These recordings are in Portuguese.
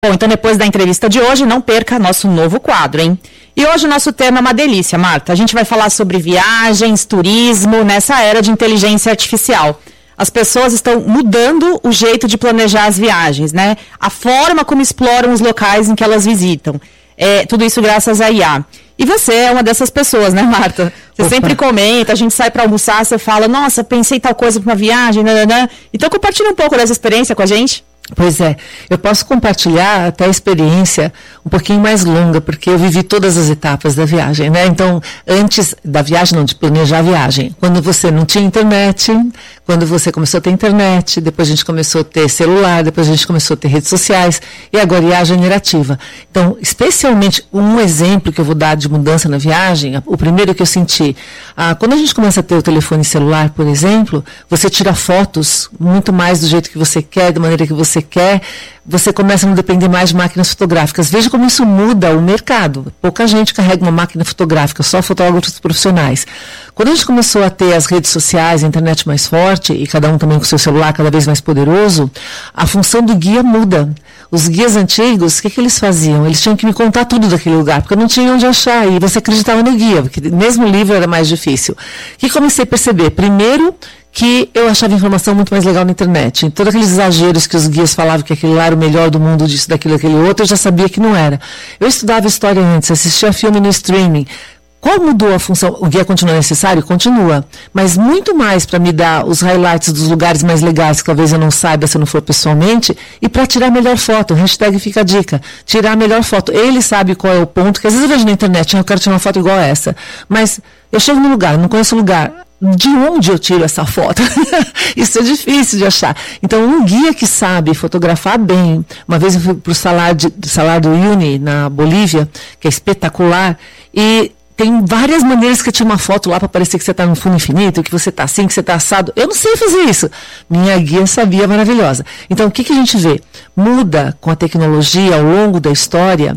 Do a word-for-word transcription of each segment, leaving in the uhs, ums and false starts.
Bom, então depois da entrevista de hoje, não perca nosso novo quadro, hein? E hoje o nosso tema é uma delícia, Marta. A gente vai falar sobre viagens, turismo, nessa era de inteligência artificial. As pessoas estão mudando o jeito de planejar as viagens, né? A forma como exploram os locais em que elas visitam. É, tudo isso graças à I A. E você é uma dessas pessoas, né, Marta? Você Opa. sempre comenta, a gente sai para almoçar, você fala, nossa, pensei tal coisa para uma viagem, nananã. Então compartilha um pouco dessa experiência com a gente. Pois é, eu posso compartilhar até a experiência um pouquinho mais longa, porque eu vivi todas as etapas da viagem, né? Então, antes da viagem, não, de planejar a viagem, quando você não tinha internet, quando você começou a ter internet, depois a gente começou a ter celular, depois a gente começou a ter redes sociais, e agora I A generativa. Então, especialmente, um exemplo que eu vou dar de mudança na viagem, o primeiro que eu senti, ah, quando a gente começa a ter o telefone celular, por exemplo, você tira fotos muito mais do jeito que você quer, da maneira que você quer, você começa a não depender mais de máquinas fotográficas. Veja como isso muda o mercado. Pouca gente carrega uma máquina fotográfica, só fotógrafos profissionais. Quando a gente começou a ter as redes sociais, a internet mais forte, e cada um também com seu celular cada vez mais poderoso, a função do guia muda. Os guias antigos, o que, que eles faziam? Eles tinham que me contar tudo daquele lugar, porque eu não tinha onde achar, e você acreditava no guia, porque mesmo o livro era mais difícil. O que comecei a perceber? Primeiro, que eu achava informação muito mais legal na internet. Em todos aqueles exageros que os guias falavam que aquele lá era o melhor do mundo, disso, daquilo, daquele outro, eu já sabia que não era. Eu estudava história antes, assistia filme no streaming. Qual mudou a função? O guia continua necessário? Continua. Mas muito mais para me dar os highlights dos lugares mais legais, que talvez eu não saiba se eu não for pessoalmente, e para tirar a melhor foto. Hashtag fica a dica. Tirar a melhor foto. Ele sabe qual é o ponto, que às vezes eu vejo na internet, ah, eu quero tirar uma foto igual a essa. Mas eu chego no lugar, não conheço o lugar. De onde eu tiro essa foto? Isso é difícil de achar. Então, um guia que sabe fotografar bem. Uma vez eu fui para o Salar, de, Salar do Uyuni, na Bolívia, que é espetacular, e tem várias maneiras que eu tiro uma foto lá para parecer que você está no fundo infinito, que você está assim, que você está assado. Eu não sei fazer isso. Minha guia sabia, maravilhosa. Então, o que, que a gente vê? Muda com a tecnologia ao longo da história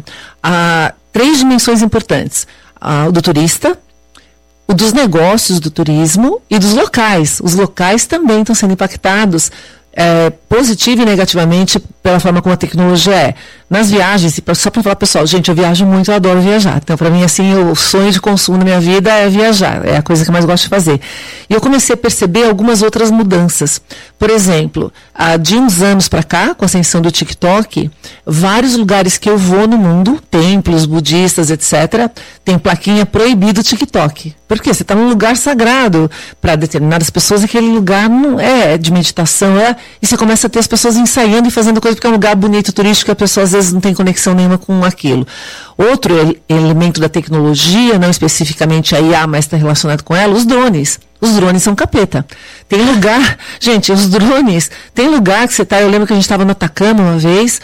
a três dimensões importantes. A, o do turista, o dos negócios do turismo e dos locais. Os locais também estão sendo impactados é, positivo e negativamente pela forma como a tecnologia é. Nas viagens, só para falar, pessoal, gente, eu viajo muito, eu adoro viajar. Então, para mim, assim, o sonho de consumo na minha vida é viajar. É a coisa que eu mais gosto de fazer. E eu comecei a perceber algumas outras mudanças. Por exemplo, de uns anos para cá, com a ascensão do TikTok, vários lugares que eu vou no mundo, templos budistas, etcétera, tem plaquinha proibido TikTok. Por quê? Você está num lugar sagrado para determinadas pessoas, aquele lugar não é de meditação, é, e você começa a ter as pessoas ensaiando e fazendo coisa porque é um lugar bonito, turístico, que a pessoa às vezes não tem conexão nenhuma com aquilo. Outro ele, elemento da tecnologia, não especificamente a I A, mas está relacionado com ela, os drones. Os drones são capeta. Tem lugar, gente, os drones, tem lugar que você está, eu lembro que a gente estava no Atacama uma vez,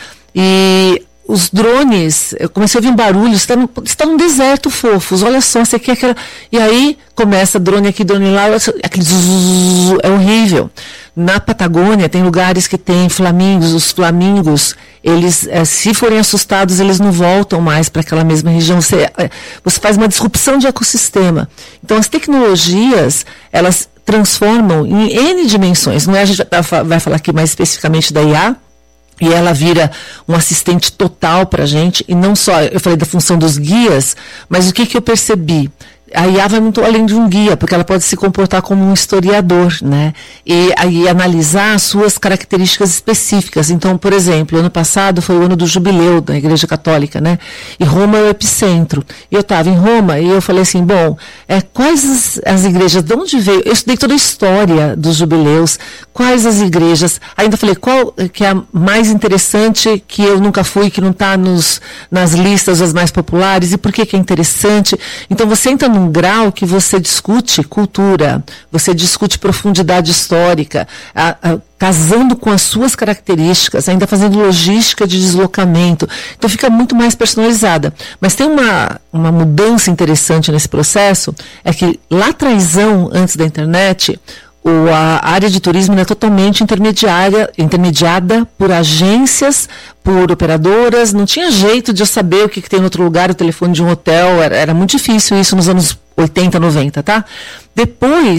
e os drones, eu comecei a ouvir um barulho, você está num, está num deserto, fofos, olha só, você quer aquela... E aí começa drone aqui, drone lá, aquele zzz, é horrível. Na Patagônia tem lugares que tem flamingos, os flamingos, eles, é, se forem assustados, eles não voltam mais para aquela mesma região. Você, é, você faz uma disrupção de ecossistema. Então as tecnologias, elas transformam em N dimensões. Não é, a gente vai falar aqui mais especificamente da I A, e ela vira um assistente total para a gente, e não só, eu falei da função dos guias, mas o que, que eu percebi? A I A vai muito além de um guia, porque ela pode se comportar como um historiador, né? E aí analisar as suas características específicas. Então, por exemplo, ano passado foi o ano do jubileu da Igreja Católica, né? E Roma é o epicentro. E eu estava em Roma e eu falei assim, bom, é, quais as, as igrejas, de onde veio? Eu estudei toda a história dos jubileus, quais as igrejas, ainda falei, qual que é a mais interessante que eu nunca fui, que não está nas listas das mais populares, e por que que é interessante? Então, você entra no um grau que você discute cultura, você discute profundidade histórica, a, a, casando com as suas características, ainda fazendo logística de deslocamento. Então fica muito mais personalizada. Mas tem uma, uma mudança interessante nesse processo, é que lá atrásão, antes da internet, O, a área de turismo é totalmente intermediária, intermediada por agências, por operadoras. Não tinha jeito de eu saber o que, que tem em outro lugar, o telefone de um hotel. Era, era muito difícil isso nos anos oitenta, noventa, tá? Depois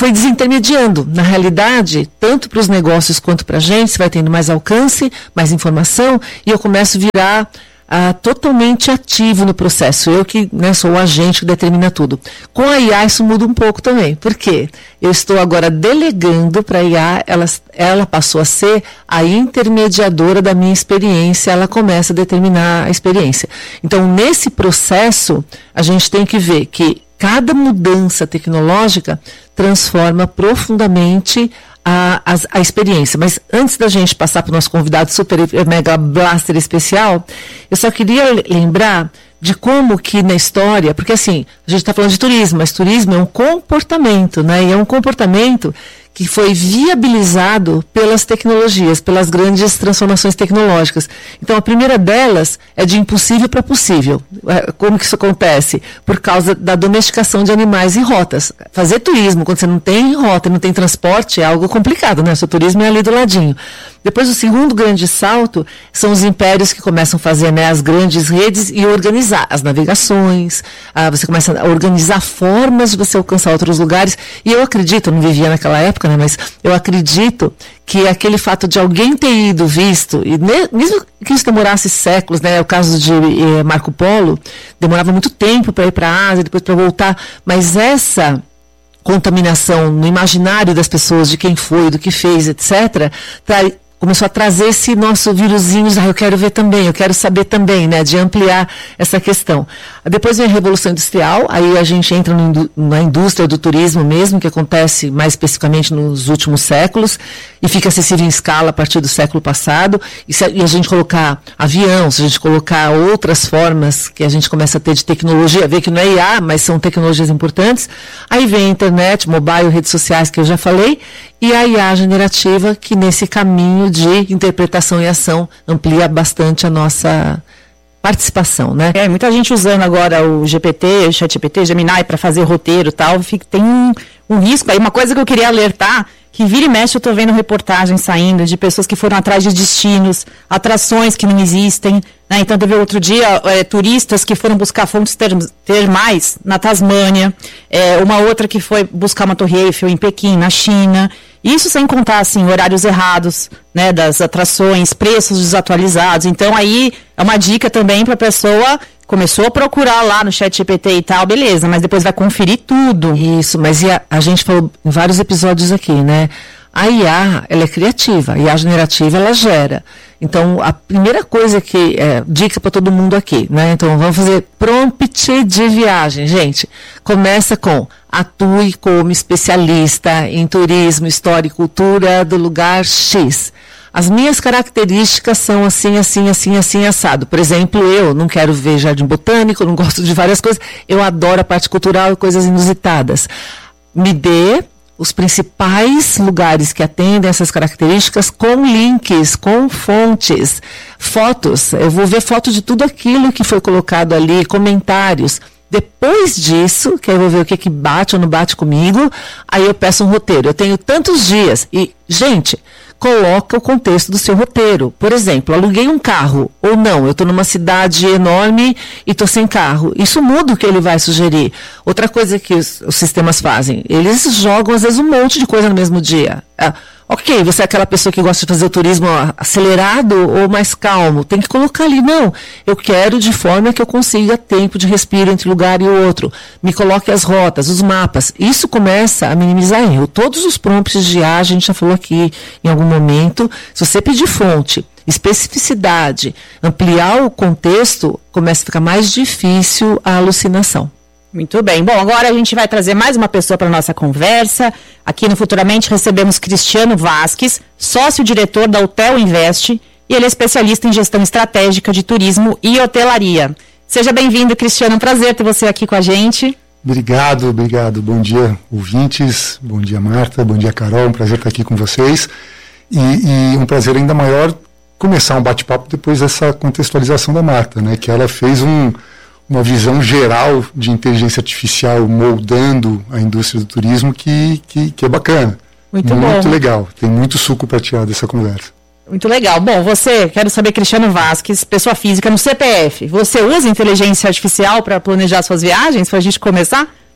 foi desintermediando. Na realidade, tanto para os negócios quanto para a gente, você vai tendo mais alcance, mais informação, e eu começo a virar ah, totalmente ativo no processo. Eu que, né, sou o agente que determina tudo. Com a I A isso muda um pouco também. Por quê? Eu estou agora delegando para a I A, ela, ela passou a ser a intermediadora da minha experiência, ela começa a determinar a experiência. Então, nesse processo, a gente tem que ver que cada mudança tecnológica transforma profundamente a, a, a experiência. Mas antes da gente passar para o nosso convidado super mega blaster especial, eu só queria lembrar de como que na história, porque assim, a gente está falando de turismo, mas turismo é um comportamento, né? E é um comportamento que foi viabilizado pelas tecnologias, pelas grandes transformações tecnológicas. Então, a primeira delas é de impossível para possível. Como que isso acontece? Por causa da domesticação de animais em rotas. Fazer turismo, quando você não tem rota, não tem transporte, é algo complicado, né? O seu turismo é ali do ladinho. Depois, o segundo grande salto são os impérios que começam a fazer, né, as grandes redes e organizar as navegações. Ah, você começa a organizar formas de você alcançar outros lugares. E eu acredito, eu não vivia naquela época, né, mas eu acredito que aquele fato de alguém ter ido visto, e mesmo que isso demorasse séculos, né, o caso de eh, Marco Polo, demorava muito tempo para ir para a Ásia, depois para voltar, mas essa contaminação no imaginário das pessoas, de quem foi, do que fez, etcétera, trai, começou a trazer esse nosso vírusinho, ah, eu quero ver também, eu quero saber também, né, de ampliar essa questão. Depois vem a Revolução Industrial, aí a gente entra no, na indústria do turismo mesmo, que acontece mais especificamente nos últimos séculos, e fica acessível em escala a partir do século passado, e se a, e a gente colocar avião, se a gente colocar outras formas que a gente começa a ter de tecnologia, ver que não é I A, mas são tecnologias importantes, aí vem a internet, mobile, redes sociais, que eu já falei, e a I A generativa, que nesse caminho de interpretação e ação amplia bastante a nossa participação, né? É, muita gente usando agora o G P T, o ChatGPT, Gemini para fazer roteiro e tal, fica, tem um, um risco aí. Uma coisa que eu queria alertar, que vira e mexe eu estou vendo reportagens saindo de pessoas que foram atrás de destinos, atrações que não existem, né? Então teve outro dia é, turistas que foram buscar fontes termais na Tasmânia, é, uma outra que foi buscar uma Torre Eiffel em Pequim, na China. Isso sem contar, assim, horários errados, né, das atrações, preços desatualizados. Então, aí, é uma dica também para a pessoa, começou a procurar lá no ChatGPT e tal, beleza, mas depois vai conferir tudo. Isso, mas e a, a gente falou em vários episódios aqui, né? A I A, ela é criativa, a I A generativa, ela gera. Então, a primeira coisa que, é, dica para todo mundo aqui, né? Então, vamos fazer prompt de viagem, gente. Começa com, atue como especialista em turismo, história e cultura do lugar X. As minhas características são assim, assim, assim, assim, assado. Por exemplo, eu não quero ver jardim botânico, não gosto de várias coisas, eu adoro a parte cultural e coisas inusitadas. Me dê os principais lugares que atendem essas características com links, com fontes, fotos. Eu vou ver foto de tudo aquilo que foi colocado ali, comentários. Depois disso, que eu vou ver o que, que bate ou não bate comigo, aí eu peço um roteiro. Eu tenho tantos dias e, gente, coloca o contexto do seu roteiro. Por exemplo, aluguei um carro ou não, eu estou numa cidade enorme e estou sem carro. Isso muda o que ele vai sugerir. Outra coisa que os, os sistemas fazem, eles jogam às vezes um monte de coisa no mesmo dia. Ah, ok, você é aquela pessoa que gosta de fazer o turismo acelerado ou mais calmo, tem que colocar ali, não, eu quero de forma que eu consiga tempo de respiro entre um lugar e outro. Me coloque as rotas, os mapas. Isso começa a minimizar erro. Todos os prompts de I A, a gente já falou aqui em algum momento, se você pedir fonte, especificidade, ampliar o contexto, começa a ficar mais difícil a alucinação. Muito bem. Bom, agora a gente vai trazer mais uma pessoa para a nossa conversa. Aqui no Futuramente recebemos Cristiano Vasques, sócio-diretor da Hotel Invest, e ele é especialista em gestão estratégica de turismo e hotelaria. Seja bem-vindo, Cristiano. Um prazer ter você aqui com a gente. Obrigado, obrigado. Bom dia, ouvintes. Bom dia, Marta. Bom dia, Carol. Um prazer estar aqui com vocês. E, e um prazer ainda maior começar um bate-papo depois dessa contextualização da Marta, né? Que ela fez um... uma visão geral de inteligência artificial moldando a indústria do turismo que, que, que é bacana. Muito, muito bom. legal. Tem muito suco para tirar dessa conversa. Muito legal. Bom, você, quero saber, Cristiano Vasques, pessoa física no C P F, você usa inteligência artificial para planejar suas viagens, para a gente começar?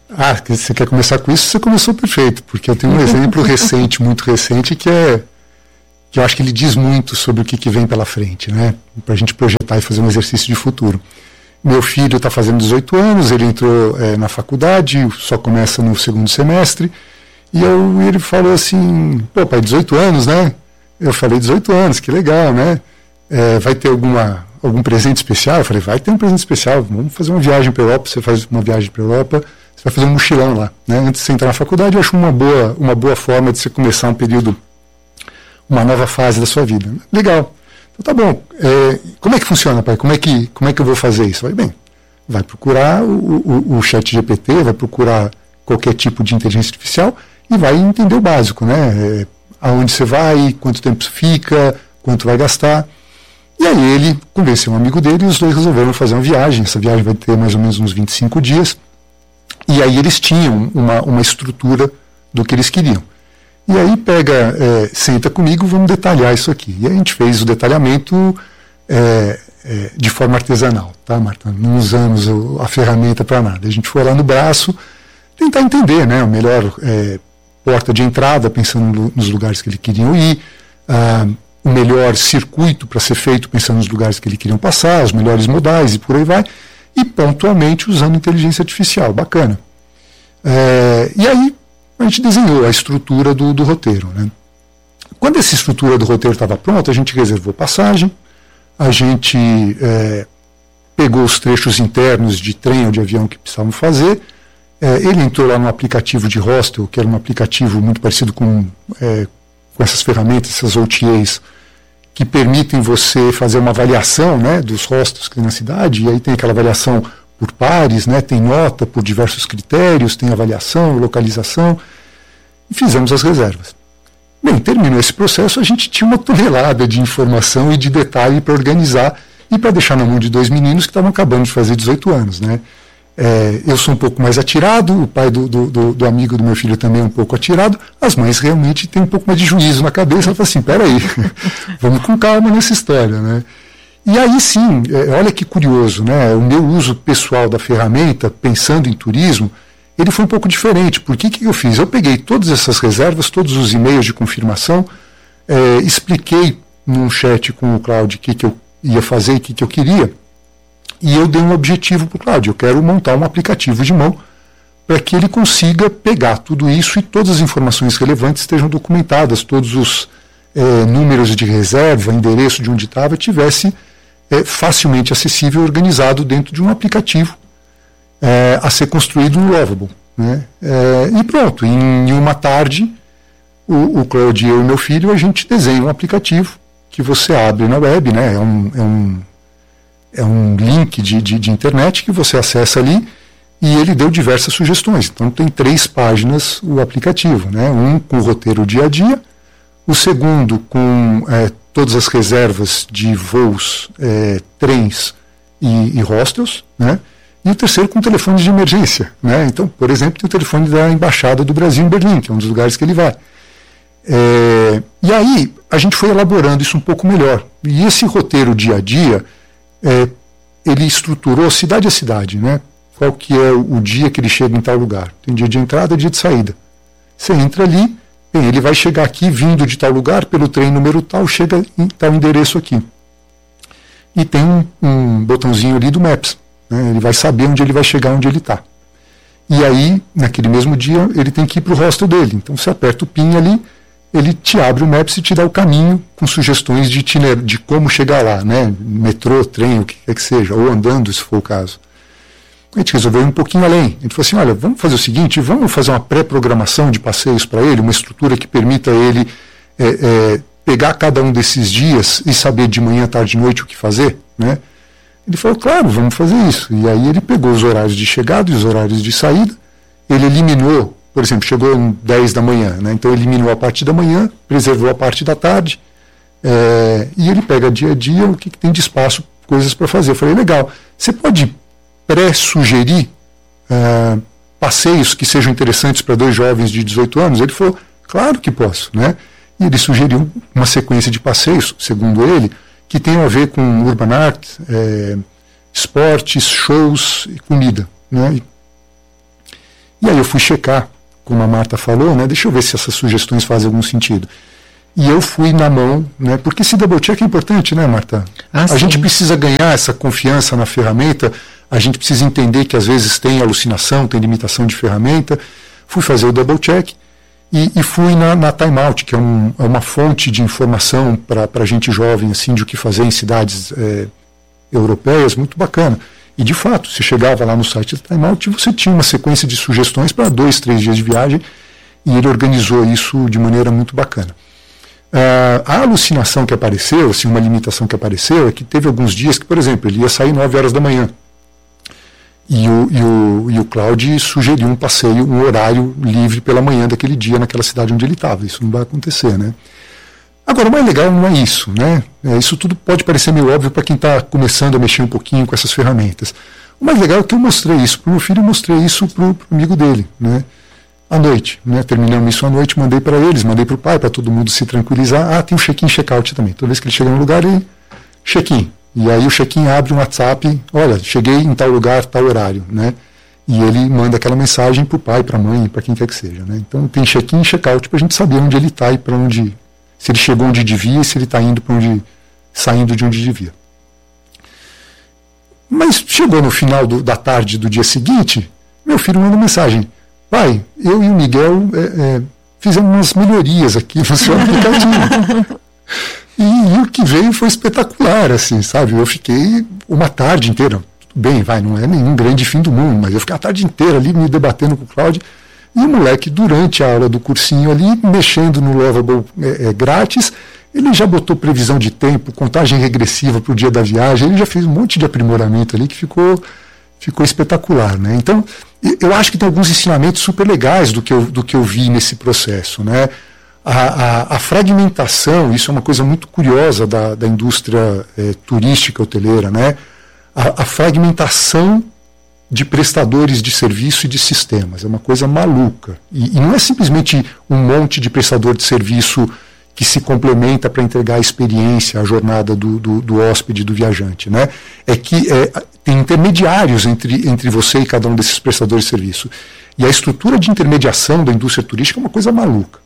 Ah, você quer começar com isso? Você começou perfeito, porque eu tenho um exemplo recente, muito recente, que é que eu acho que ele diz muito sobre o que, que vem pela frente, né? Para a gente projetar e fazer um exercício de futuro. Meu filho está fazendo dezoito anos, ele entrou é, na faculdade, só começa no segundo semestre, e eu, ele falou assim, pô, pai, dezoito anos, né? Eu falei, dezoito anos, que legal, né? É, vai ter alguma, algum presente especial? Eu falei, vai ter um presente especial, vamos fazer uma viagem para a Europa, você faz uma viagem para a Europa, você vai fazer um mochilão lá, né? Antes de você entrar na faculdade, eu acho uma boa, uma boa forma de você começar um período, uma nova fase da sua vida. Legal. Então tá bom. É, como é que funciona, pai? Como é que, como é que eu vou fazer isso? Vai bem. Vai procurar o, o, o chat G P T, vai procurar qualquer tipo de inteligência artificial e vai entender o básico, né? É, aonde você vai, quanto tempo fica, quanto vai gastar. E aí ele convenceu um amigo dele e os dois resolveram fazer uma viagem. Essa viagem vai ter mais ou menos uns vinte e cinco dias. E aí eles tinham uma, uma estrutura do que eles queriam. E aí pega, é, senta comigo, vamos detalhar isso aqui. E a gente fez o detalhamento é, é, de forma artesanal, tá, Marta? Não usamos o, a ferramenta para nada. A gente foi lá no braço tentar entender, né, a melhor é, porta de entrada, pensando nos lugares que eles queriam ir, ah, o melhor circuito para ser feito, pensando nos lugares que eles queriam passar, os melhores modais e por aí vai, e pontualmente usando inteligência artificial. Bacana. É, e aí a gente desenhou a estrutura do, do roteiro, né? Quando essa estrutura do roteiro estava pronta, a gente reservou passagem, a gente é, pegou os trechos internos de trem ou de avião que precisavam fazer, é, ele entrou lá no aplicativo de hostel, que era um aplicativo muito parecido com, é, com essas ferramentas, essas O T As, que permitem você fazer uma avaliação, né, dos hostels que tem na cidade, e aí tem aquela avaliação por pares, né, tem nota por diversos critérios, tem avaliação, localização, e fizemos as reservas. Bem, terminou esse processo, a gente tinha uma tonelada de informação e de detalhe para organizar e para deixar na mão de dois meninos que estavam acabando de fazer dezoito anos, né. É, eu sou um pouco mais atirado, o pai do, do, do, do amigo do meu filho também é um pouco atirado, as mães realmente têm um pouco mais de juízo na cabeça, ela fala assim, peraí, vamos com calma nessa história, né. E aí sim, olha que curioso, né? O meu uso pessoal da ferramenta, pensando em turismo, ele foi um pouco diferente. Por que que eu fiz? Eu peguei todas essas reservas, todos os e-mails de confirmação, é, expliquei num chat com o Cláudio o que, que eu ia fazer e o que, que eu queria, e eu dei um objetivo para o Cláudio. Eu quero montar um aplicativo de mão para que ele consiga pegar tudo isso e todas as informações relevantes estejam documentadas, todos os é, números de reserva, endereço de onde estava, tivesse É facilmente acessível e organizado dentro de um aplicativo é, a ser construído no Lovable, né? É, e pronto, em, em uma tarde, o, o Claudio, eu e meu filho, a gente desenha um aplicativo que você abre na web, né? É um, é um, é um link de, de, de internet que você acessa ali e ele deu diversas sugestões. Então tem três páginas o aplicativo, né? Um com o roteiro dia a dia, o segundo com é, todas as reservas de voos, é, trens e, e hostels, né? E o terceiro com telefones de emergência, né? Então, por exemplo, tem o telefone da Embaixada do Brasil em Berlim, que é um dos lugares que ele vai. É, e aí a gente foi elaborando isso um pouco melhor. E esse roteiro dia a dia, é, ele estruturou cidade a cidade, né? Qual que é o, o dia que ele chega em tal lugar. Tem dia de entrada e dia de saída. Você entra ali, bem, ele vai chegar aqui vindo de tal lugar, pelo trem número tal, chega em tal endereço aqui. E tem um, um botãozinho ali do Maps, né? Ele vai saber onde ele vai chegar, onde ele está. E aí, naquele mesmo dia, ele tem que ir para o hostel dele. Então você aperta o PIN ali, ele te abre o Maps e te dá o caminho com sugestões de, itiner- de como chegar lá, né? Metrô, trem, o que quer que seja, ou andando, se for o caso. A gente resolveu ir um pouquinho além. A gente falou assim, olha, vamos fazer o seguinte, vamos fazer uma pré-programação de passeios para ele, uma estrutura que permita ele é, é, pegar cada um desses dias e saber de manhã, tarde e noite o que fazer, né? Ele falou, claro, vamos fazer isso. E aí ele pegou os horários de chegada e os horários de saída, ele eliminou, por exemplo, chegou às dez da manhã, né? Então ele eliminou a parte da manhã, preservou a parte da tarde, é, e ele pega dia a dia o que, que tem de espaço, coisas para fazer. Eu falei, legal, você pode pré-sugerir uh, passeios que sejam interessantes para dois jovens de dezoito anos? Ele falou, claro que posso, né? E ele sugeriu uma sequência de passeios, segundo ele, que tem a ver com urban art, é, esportes, shows e comida, né? E aí eu fui checar, como a Marta falou, né, deixa eu ver se essas sugestões fazem algum sentido. E eu fui na mão, né, porque esse double check é importante, né, Marta? Ah, a sim. gente precisa ganhar essa confiança na ferramenta, a gente precisa entender que às vezes tem alucinação, tem limitação de ferramenta. Fui fazer o double check e, e fui na, na Time Out, que é, um, é uma fonte de informação para gente jovem, assim, de o que fazer em cidades é, europeias, muito bacana. E de fato, você chegava lá no site da Time Out e você tinha uma sequência de sugestões para dois, três dias de viagem, e ele organizou isso de maneira muito bacana. Uh, a alucinação que apareceu, assim, uma limitação que apareceu, é que teve alguns dias que, por exemplo, ele ia sair nove horas da manhã. E o, e, o, e o Cloud sugeriu um passeio, um horário livre pela manhã daquele dia naquela cidade onde ele estava. Isso não vai acontecer, né? Agora, o mais legal não é isso, né? É, isso tudo pode parecer meio óbvio para quem está começando a mexer um pouquinho com essas ferramentas. O mais legal é que eu mostrei isso para o meu filho e mostrei isso para o amigo dele, né? À noite, né? Terminamos isso à noite, mandei para eles, mandei para o pai, para todo mundo se tranquilizar. Ah, tem o check-in e check-out também. Toda vez que ele chega no lugar, ele check-in. E aí o check-in abre um WhatsApp, olha, cheguei em tal lugar, tal horário, né? E ele manda aquela mensagem para o pai, para a mãe, para quem quer que seja, né? Então tem check-in e check-out para a gente saber onde ele está e para onde, se ele chegou onde devia e se ele está indo para onde, saindo de onde devia. Mas chegou no final do, da tarde do dia seguinte, meu filho manda mensagem: pai, eu e o Miguel é, é, fizemos umas melhorias aqui no seu aplicativo. e, e o que veio foi espetacular, assim, sabe? Eu fiquei uma tarde inteira, tudo bem, vai, não é nenhum grande fim do mundo, mas eu fiquei a tarde inteira ali me debatendo com o Cláudio, e o moleque, durante a aula do cursinho ali, mexendo no Lovable é, é, grátis, ele já botou previsão de tempo, contagem regressiva para o dia da viagem, ele já fez um monte de aprimoramento ali que ficou... ficou espetacular, né? Então, eu acho que tem alguns ensinamentos super legais do que eu, do que eu vi nesse processo, né? A, a, a fragmentação, isso é uma coisa muito curiosa da, da indústria é, turística hoteleira, né? A, a fragmentação de prestadores de serviço e de sistemas, é uma coisa maluca. E, e não é simplesmente um monte de prestador de serviço que se complementa para entregar a experiência, a jornada do, do, do hóspede, do viajante, né? É que é, tem intermediários entre, entre você e cada um desses prestadores de serviço. E a estrutura de intermediação da indústria turística é uma coisa maluca.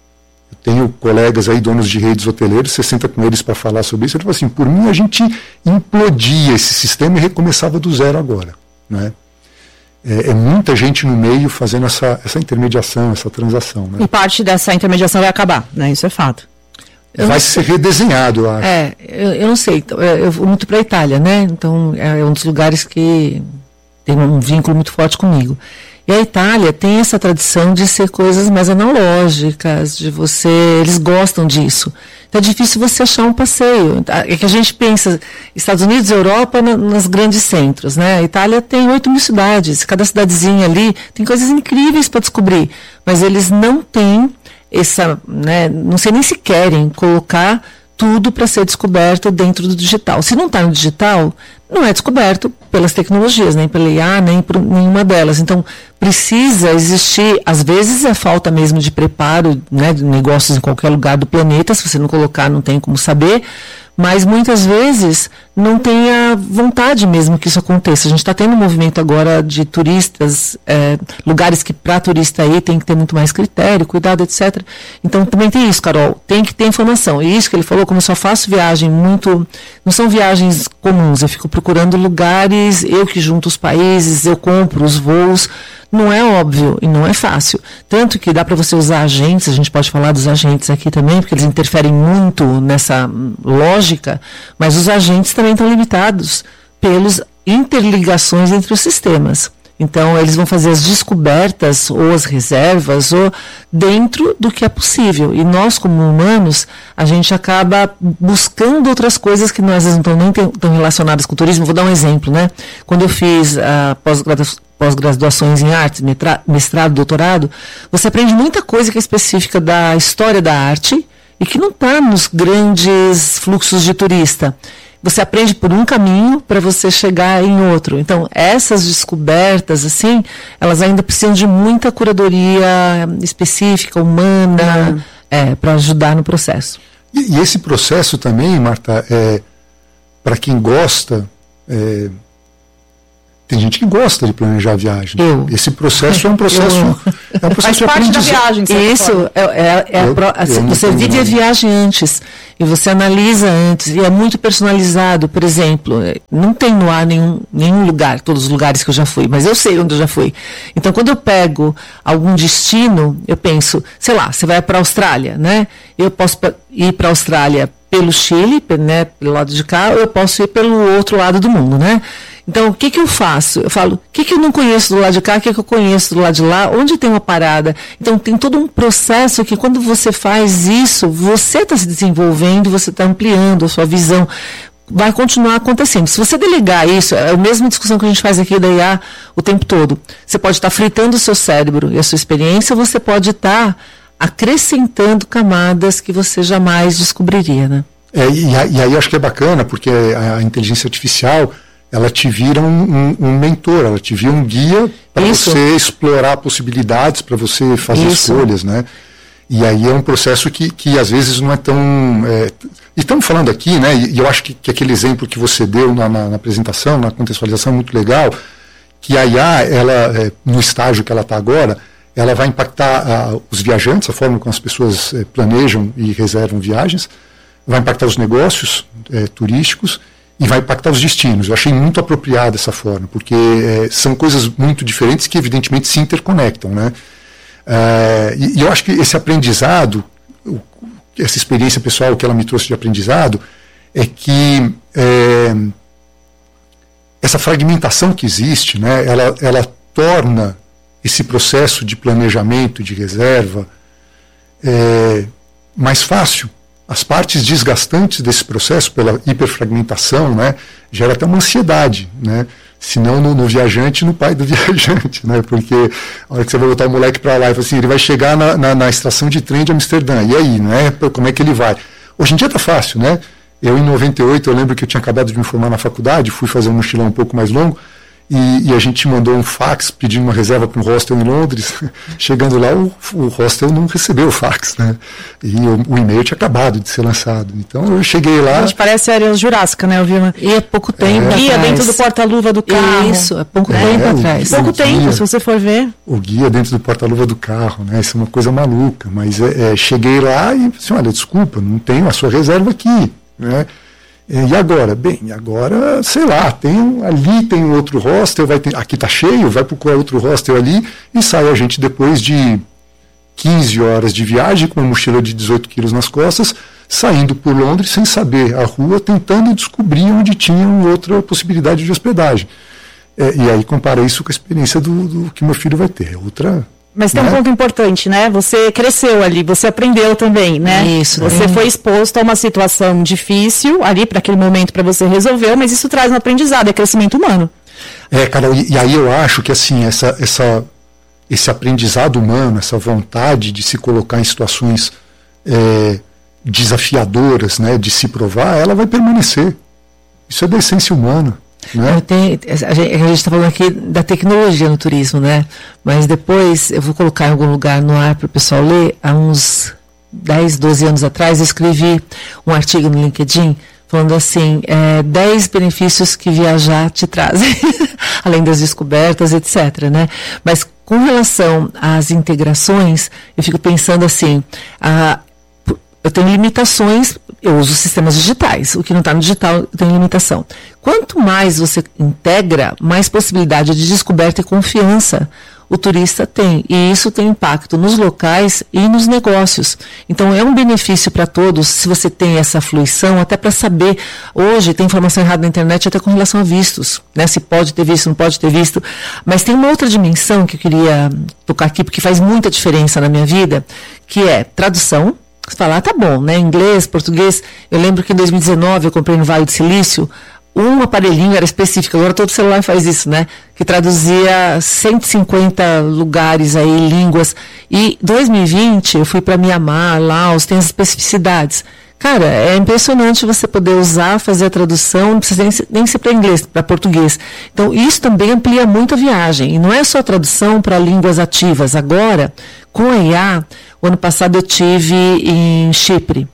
Eu tenho colegas aí, donos de redes hoteleiras, você senta com eles para falar sobre isso, ele fala assim, por mim a gente implodia esse sistema e recomeçava do zero agora, né? É, é muita gente no meio fazendo essa, essa intermediação, essa transação, né? E parte dessa intermediação vai acabar, né? Isso é fato. Eu vai ser redesenhado, eu acho. É, eu, eu não sei. Eu vou muito para a Itália, né? Então, é um dos lugares que tem um vínculo muito forte comigo. E a Itália tem essa tradição de ser coisas mais analógicas, de você... Eles gostam disso. Então é difícil você achar um passeio. É que a gente pensa, Estados Unidos e Europa na, nos grandes centros, né? A Itália tem oito mil cidades. Cada cidadezinha ali tem coisas incríveis para descobrir. Mas eles não têm essa... Né, não sei nem se querem colocar tudo para ser descoberto dentro do digital. Se não está no digital, não é descoberto pelas tecnologias, nem pela I A, nem por nenhuma delas. Então, precisa existir, às vezes é falta mesmo de preparo, né, de negócios em qualquer lugar do planeta, se você não colocar, não tem como saber, mas muitas vezes não tem a vontade mesmo que isso aconteça. A gente está tendo um movimento agora de turistas, é, lugares que para turista aí tem que ter muito mais critério, cuidado, etcétera. Então também tem isso, Carol, tem que ter informação. E isso que ele falou, como eu só faço viagem muito, não são viagens comuns, eu fico procurando lugares, eu que junto os países, eu compro os voos, não é óbvio e não é fácil. Tanto que dá para você usar agentes, a gente pode falar dos agentes aqui também, porque eles interferem muito nessa lógica, mas os agentes também estão limitados pelas interligações entre os sistemas. Então, eles vão fazer as descobertas ou as reservas ou dentro do que é possível. E nós, como humanos, a gente acaba buscando outras coisas que nós, às vezes, não estão nem tão relacionadas com o turismo. Vou dar um exemplo, né? Quando eu fiz a pós-graduação, pós-graduações em artes, mestrado, doutorado, você aprende muita coisa que é específica da história da arte e que não está nos grandes fluxos de turista. Você aprende por um caminho para você chegar em outro. Então, essas descobertas, assim, elas ainda precisam de muita curadoria específica, humana, uhum. é, para ajudar no processo. E, e esse processo também, Marta, é, para quem gosta, é, tem gente que gosta de planejar a viagem. Eu. Esse processo é um processo, é um processo Faz de parte da aprendizado. viagem. de Isso, certa é, é, é Eu- a pro, eu assim, não você tenho vive a nada. viagem antes e você analisa antes e é muito personalizado. Por exemplo, eh, não tem no ar nenhum, nenhum lugar, todos os lugares que eu já fui, mas eu sei onde eu já fui. Então, quando eu pego algum destino, eu penso, sei lá, você vai para a Austrália, né? Eu posso pa- ir para a Austrália pelo Chile, pe- né, pelo lado de cá, ou eu posso ir pelo outro lado do mundo, né? Então, o que que eu faço? Eu falo, o que que eu não conheço do lado de cá, o que que eu conheço do lado de lá, onde tem uma parada? Então, tem todo um processo que quando você faz isso, você está se desenvolvendo, você está ampliando a sua visão, vai continuar acontecendo. Se você delegar isso, é a mesma discussão que a gente faz aqui da I A o tempo todo. Você pode estar fritando o seu cérebro e a sua experiência, ou você pode estar acrescentando camadas que você jamais descobriria, né? É, e, a- e aí eu acho que é bacana, porque a, a inteligência artificial, ela te vira um, um- um mentor, ela te vira um guia para Isso. você explorar possibilidades, para você fazer Isso. escolhas, né? E aí é um processo que, que às vezes não é tão... É, e estamos falando aqui, né? E, e eu acho que, que aquele exemplo que você deu na, na, na apresentação, na contextualização, é muito legal, que a I A, ela, é, no estágio que ela está agora, ela vai impactar ah, os viajantes, a forma como as pessoas eh, planejam e reservam viagens, vai impactar os negócios eh, turísticos e vai impactar os destinos. Eu achei muito apropriada essa forma, porque eh, são coisas muito diferentes que evidentemente se interconectam, né? Ah, e, e eu acho que esse aprendizado, o- essa experiência pessoal que ela me trouxe de aprendizado, é que eh, essa fragmentação que existe, né, ela, ela torna esse processo de planejamento, de reserva, é, mais fácil. As partes desgastantes desse processo, pela hiperfragmentação, né, gera até uma ansiedade, né? Se não no, no viajante, no pai do viajante, né? Porque a hora que você vai botar o moleque para lá e fala assim, ele vai chegar na, na, na estação de trem de Amsterdã, e aí, né? Como é que ele vai? Hoje em dia tá fácil, né? Eu, em noventa e oito, eu lembro que eu tinha acabado de me formar na faculdade, fui fazer um mochilão um pouco mais longo, e, e a gente mandou um fax pedindo uma reserva para um hostel em Londres. Chegando lá, o, o hostel não recebeu o fax, né? E o, o e-mail tinha acabado de ser lançado. Então eu cheguei lá... A gente parece Ariel Jurássica, né, Vilma? E é pouco tempo É. Guia atrás. dentro do porta-luva do carro. Isso, é pouco É, tempo o- atrás. Pouco o tempo, guia. se você for ver. o guia dentro do porta-luva do carro, né? Isso é uma coisa maluca. Mas é, é, cheguei lá e assim, olha, desculpa, não tenho a sua reserva aqui, né? E agora? Bem, agora, sei lá, tem um- ali tem um outro hostel, vai ter, aqui está cheio, vai procurar outro hostel ali, e sai a gente depois de quinze horas de viagem, com uma mochila de dezoito quilos nas costas, saindo por Londres sem saber a rua, tentando descobrir onde tinha outra possibilidade de hospedagem. É, e aí compara isso com a experiência do, do que meu filho vai ter. É outra... Mas tem um né? ponto importante, né? Você cresceu ali, você aprendeu também, né? Isso, Você né? foi exposto a uma situação difícil ali para aquele momento para você resolver, mas isso traz um aprendizado, é crescimento humano. É, Carol, e, e aí eu acho que assim, essa, essa, esse aprendizado humano, essa vontade de se colocar em situações é, desafiadoras, né, de se provar, ela vai permanecer. Isso é da essência humana. Né? Tem, a gente está falando aqui da tecnologia no turismo, né? Mas depois eu vou colocar em algum lugar no ar para o pessoal ler. Há uns dez, doze anos atrás, eu escrevi um artigo no LinkedIn falando assim, é, dez benefícios que viajar te trazem, além das descobertas, etcétera, né? Mas com relação às integrações, eu fico pensando assim, a, eu tenho limitações, eu uso sistemas digitais, o que não está no digital tem limitação. Quanto mais você integra, mais possibilidade de descoberta e confiança o turista tem. E isso tem impacto nos locais e nos negócios. Então é um benefício para todos se você tem essa fluição, até para saber, hoje tem informação errada na internet até com relação a vistos, né? Se pode ter visto, não pode ter visto. Mas tem uma outra dimensão que eu queria tocar aqui, porque faz muita diferença na minha vida, que é tradução. Você fala, ah, tá bom, né? Inglês, português. Eu lembro que em dois mil e dezenove eu comprei no Vale do Silício um aparelhinho, era específico, agora todo celular faz isso, né? Que traduzia cento e cinquenta lugares aí, línguas. E em dois mil e vinte eu fui para Mianmar, Laos, tem as especificidades. Cara, é impressionante você poder usar, fazer a tradução, não precisa nem, nem ser para inglês, para português. Então, isso também amplia muito a viagem. E não é só tradução para línguas ativas. Agora, com a I A, o ano passado eu tive em Chipre.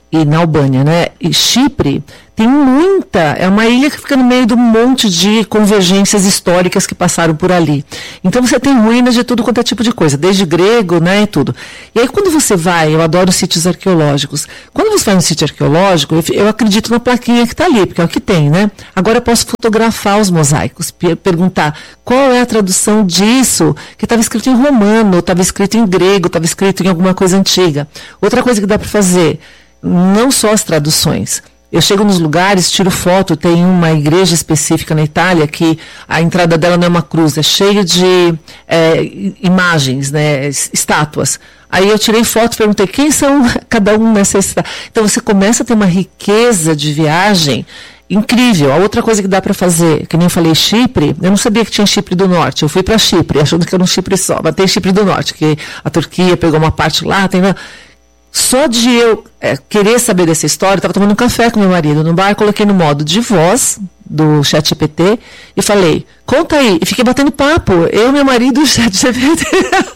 e na Albânia, né? E Chipre tem muita, é uma ilha que fica no meio de um monte de convergências históricas que passaram por ali. Então você tem ruínas de tudo quanto é tipo de coisa, desde grego, né, e tudo. E aí quando você vai, eu adoro sítios arqueológicos, quando você vai no sítio arqueológico, eu, eu acredito na plaquinha que está ali, porque é o que tem, né? Agora eu posso fotografar os mosaicos, per- perguntar qual é a tradução disso, que estava escrito em romano, estava escrito em grego, estava escrito em alguma coisa antiga. Outra coisa que dá para fazer, não só as traduções. Eu chego nos lugares, tiro foto, tem uma igreja específica na Itália que a entrada dela não é uma cruz, é cheia de é, imagens, né, estátuas. Aí eu tirei foto e perguntei quem são cada um nessa estátua. Então você começa a ter uma riqueza de viagem incrível. A outra coisa que dá para fazer, que nem eu falei, Chipre, eu não sabia que tinha Chipre do Norte. Eu fui para Chipre, achando que era um Chipre só, mas tem Chipre do Norte, que a Turquia pegou uma parte lá, tem... Só de eu é, querer saber dessa história, eu estava tomando um café com meu marido no bar, coloquei no modo de voz do chat G P T e falei, conta aí. E fiquei batendo papo, eu, meu marido e o chat G P T.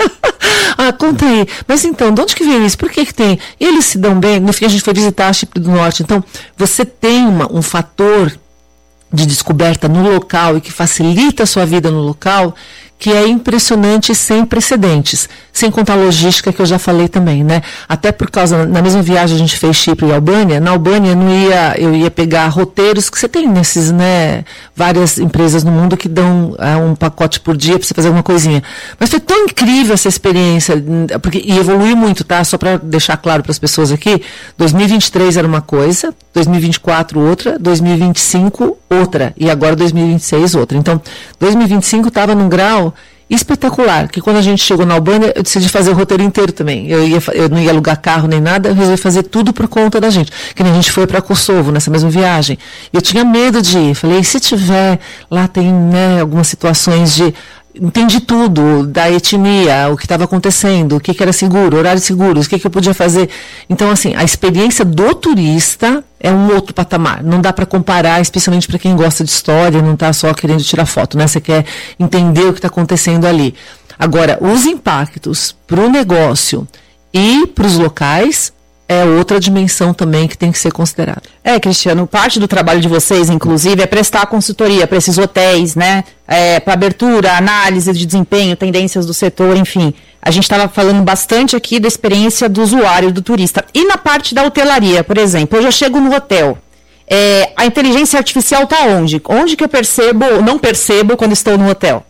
Ah, conta aí. Mas então, de onde que veio isso? Por que que tem? E eles se dão bem? No fim, a gente foi visitar a Chipre do Norte. Então, você tem uma, um fator de descoberta no local e que facilita a sua vida no local, que é impressionante e sem precedentes, sem contar a logística que eu já falei também, né? Até por causa, na mesma viagem a gente fez Chipre e Albânia, na Albânia não ia, eu ia pegar roteiros que você tem nesses, né, várias empresas no mundo que dão é, um pacote por dia para você fazer alguma coisinha. Mas foi tão incrível essa experiência, porque, e evoluiu muito, tá? Só para deixar claro para as pessoas aqui, dois mil e vinte e três era uma coisa, dois mil e vinte e quatro outra, dois mil e vinte e cinco outra, e agora dois mil e vinte e seis outra. Então, dois mil e vinte e cinco estava num grau espetacular, que quando a gente chegou na Albânia, eu decidi fazer o roteiro inteiro também. Eu, ia, eu não ia alugar carro nem nada, eu resolvi fazer tudo por conta da gente. Que nem a gente foi para Kosovo, nessa mesma viagem. Eu tinha medo de ir. Falei, se tiver, lá tem, né, algumas situações de... Entendi tudo, da etnia, o que estava acontecendo, o que, que era seguro, horários seguros, o que, que eu podia fazer. Então, assim, a experiência do turista é um outro patamar. Não dá para comparar, especialmente para quem gosta de história, não está só querendo tirar foto, né? Você quer entender o que está acontecendo ali. Agora, os impactos para o negócio e para os locais é outra dimensão também que tem que ser considerada. É, Cristiano, parte do trabalho de vocês, inclusive, é prestar consultoria para esses hotéis, né? É, para abertura, análise de desempenho, tendências do setor, enfim. A gente estava falando bastante aqui da experiência do usuário, do turista. E na parte da hotelaria, por exemplo, eu já chego no hotel. É, a inteligência artificial está onde? Onde que eu percebo ou não percebo quando estou no hotel?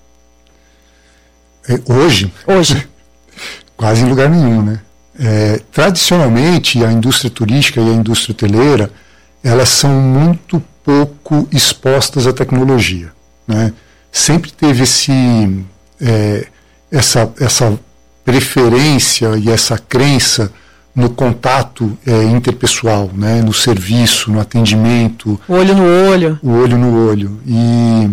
É, hoje? Hoje. Quase em lugar nenhum, né? É, tradicionalmente, a indústria turística e a indústria hoteleira, elas são muito pouco expostas à tecnologia, né? Sempre teve esse, é, essa, essa preferência e essa crença no contato é, interpessoal, né? No serviço, no atendimento. Olho no olho. O olho no olho. E,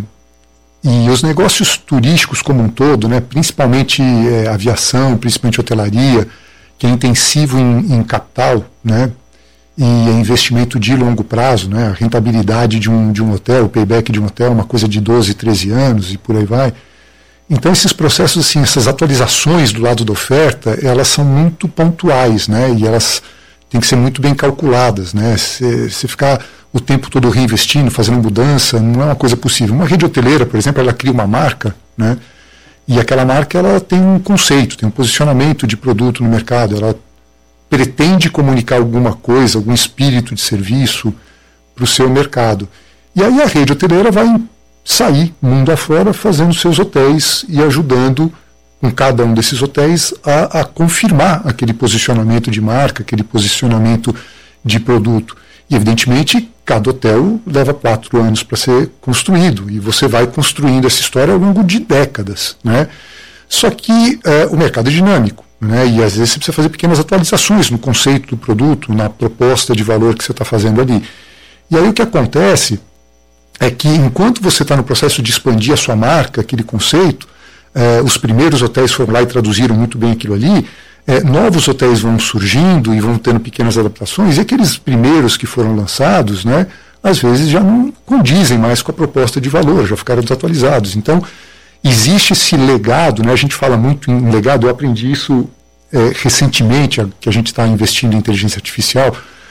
e os negócios turísticos como um todo, né? Principalmente é, aviação, principalmente hotelaria, que é intensivo em, em capital, né, e é investimento de longo prazo, né, a rentabilidade de um, de um hotel, o payback de um hotel é uma coisa de doze, treze anos e por aí vai. Então esses processos, assim, essas atualizações do lado da oferta, elas são muito pontuais, né, e elas têm que ser muito bem calculadas, né, se, se ficar o tempo todo reinvestindo, fazendo mudança, não é uma coisa possível. Uma rede hoteleira, por exemplo, ela cria uma marca, né, e aquela marca ela tem um conceito, tem um posicionamento de produto no mercado, ela pretende comunicar alguma coisa, algum espírito de serviço para o seu mercado. E aí a rede hoteleira vai sair mundo afora fazendo seus hotéis e ajudando com cada um desses hotéis a, a confirmar aquele posicionamento de marca, aquele posicionamento de produto. E, evidentemente, cada hotel leva quatro anos para ser construído, e você vai construindo essa história ao longo de décadas, né? Só que é, o mercado é dinâmico, né? E às vezes você precisa fazer pequenas atualizações no conceito do produto, na proposta de valor que você está fazendo ali. E aí o que acontece é que, enquanto você está no processo de expandir a sua marca, aquele conceito, é, os primeiros hotéis foram lá e traduziram muito bem aquilo ali, É, novos hotéis vão surgindo e vão tendo pequenas adaptações, e aqueles primeiros que foram lançados, né, às vezes já não condizem mais com a proposta de valor, já ficaram desatualizados. Então, existe esse legado, né, a gente fala muito em legado, eu aprendi isso é, recentemente, a, que a gente está investindo em inteligência artificial,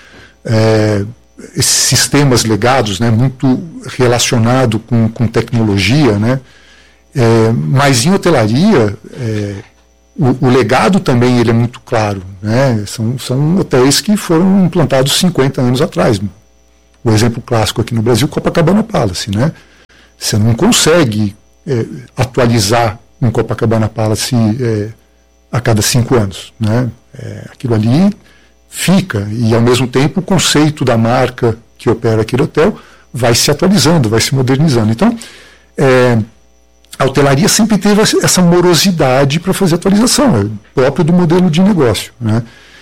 é, esses sistemas legados, né, muito relacionado com, com tecnologia, né, é, mas em hotelaria é, o, o legado também ele é muito claro, né, são, são hotéis que foram implantados cinquenta anos atrás. O exemplo clássico aqui no Brasil, Copacabana Palace, né, você não consegue é, atualizar um Copacabana Palace é, a cada cinco anos, né, é, aquilo ali fica, e ao mesmo tempo o conceito da marca que opera aquele hotel vai se atualizando, vai se modernizando. Então, é, a hotelaria sempre teve essa morosidade para fazer atualização, é próprio do modelo de negócio, né?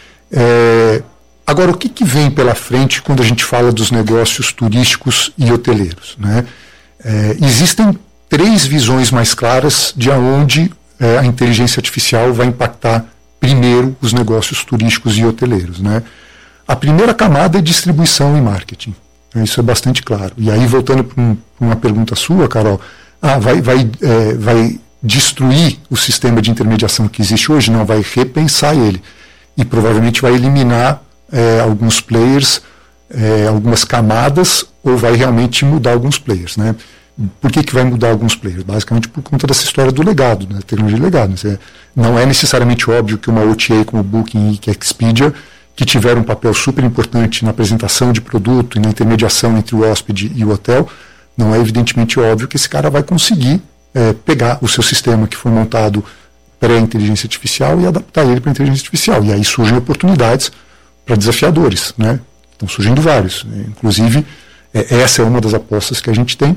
É, agora, o que, que vem pela frente quando a gente fala dos negócios turísticos e hoteleiros, né? É, existem três visões mais claras de aonde é, a inteligência artificial vai impactar primeiro os negócios turísticos e hoteleiros, né? A primeira camada é distribuição e marketing, né? Isso é bastante claro. E aí, voltando para um, uma pergunta sua, Carol, ah, vai, vai, é, vai destruir o sistema de intermediação que existe hoje? Não, vai repensar ele. E provavelmente vai eliminar é, alguns players, é, algumas camadas, ou vai realmente mudar alguns players, né? Por que, que vai mudar alguns players? Basicamente por conta dessa história do legado, da né? tecnologia de legado. Né? Não é necessariamente óbvio que uma O T A como o Booking e que a Expedia, que tiveram um papel super importante na apresentação de produto e na intermediação entre o hóspede e o hotel, não é evidentemente óbvio que esse cara vai conseguir é, pegar o seu sistema que foi montado pré-inteligência artificial e adaptar ele para a inteligência artificial. E aí surgem oportunidades para desafiadores, né? Estão surgindo vários. Inclusive, é, essa é uma das apostas que a gente tem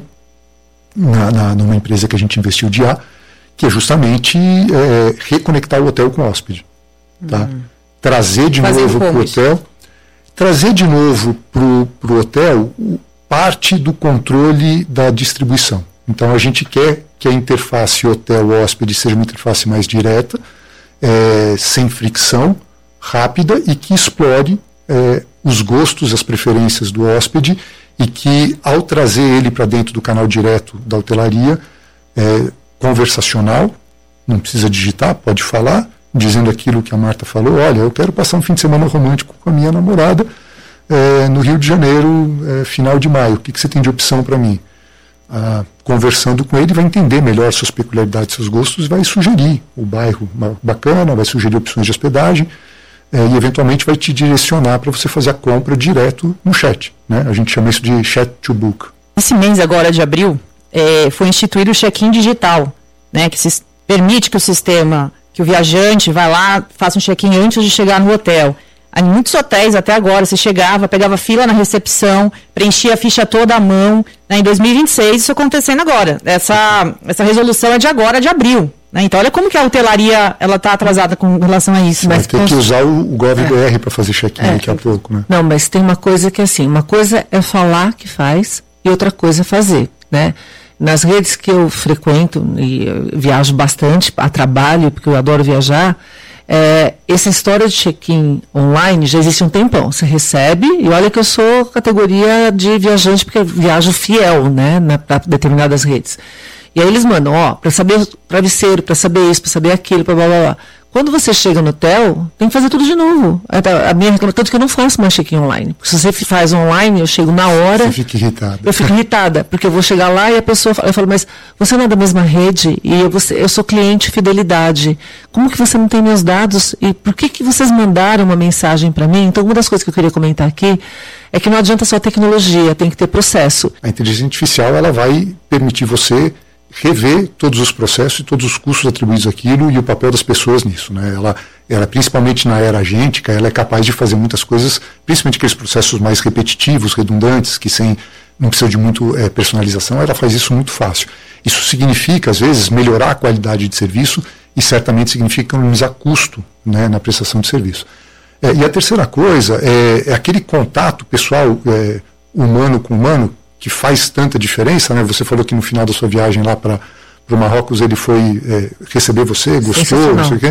Na, na, numa empresa que a gente investiu de A, que é justamente é, reconectar o hotel com o hóspede. Tá? Hum. Trazer de Fazer novo para o hotel, trazer de novo para o hotel parte do controle da distribuição. Então a gente quer que a interface hotel-hóspede seja uma interface mais direta, é, sem fricção, rápida e que explore é, os gostos, as preferências do hóspede, e que, ao trazer ele para dentro do canal direto da hotelaria, é conversacional, não precisa digitar, pode falar, dizendo aquilo que a Marta falou, olha, eu quero passar um fim de semana romântico com a minha namorada é, no Rio de Janeiro, é, final de maio, o que, que você tem de opção para mim? Ah, conversando com ele, vai entender melhor suas peculiaridades, seus gostos, vai sugerir o bairro bacana, vai sugerir opções de hospedagem, É, e eventualmente vai te direcionar para você fazer a compra direto no chat, né? A gente chama isso de chat to book. Esse mês agora de abril é, foi instituído o check-in digital, né? Que se, permite que o sistema, que o viajante vá lá, faça um check-in antes de chegar no hotel. Em muitos hotéis até agora você chegava, pegava fila na recepção, preenchia a ficha toda à mão, né? Em dois mil e vinte e seis isso acontecendo agora. Essa, essa resolução é de agora, de abril. Então, olha como que a hotelaria está atrasada com relação a isso. Vai ter que usar o, o GovBR é. para fazer check-in é. daqui a pouco, né? Não, mas tem uma coisa que é assim, uma coisa é falar que faz e outra coisa é fazer, né? Nas redes que eu frequento, e eu viajo bastante a trabalho, porque eu adoro viajar, é, essa história de check-in online já existe um tempão. Você recebe, e olha que eu sou categoria de viajante, porque eu viajo fiel, né, para determinadas redes. E aí eles mandam, ó, para saber travesseiro, para saber isso, para saber aquilo, para blá blá blá. Quando você chega no hotel, tem que fazer tudo de novo. A minha reclamação, tanto que eu não faço mais check-in online. Porque se você faz online, eu chego na hora. Você fica irritada. Eu fico irritada, porque eu vou chegar lá e a pessoa fala, eu falo, mas você não é da mesma rede e eu, você, eu sou cliente fidelidade. Como que você não tem meus dados? E por que que vocês mandaram uma mensagem para mim? Então, uma das coisas que eu queria comentar aqui é que não adianta só tecnologia, tem que ter processo. A inteligência artificial, ela vai permitir você rever todos os processos e todos os custos atribuídos àquilo e o papel das pessoas nisso, né? Ela, ela, principalmente na era agêntica, ela é capaz de fazer muitas coisas, principalmente aqueles processos mais repetitivos, redundantes, que sem, não precisa de muito é, personalização, ela faz isso muito fácil. Isso significa, às vezes, melhorar a qualidade de serviço e certamente significa economizar custo, né, na prestação de serviço. É, e a terceira coisa é, é aquele contato pessoal, é, humano com humano, que faz tanta diferença, né? Você falou que no final da sua viagem lá para o Marrocos ele foi é, receber você, gostou, não sei o quê.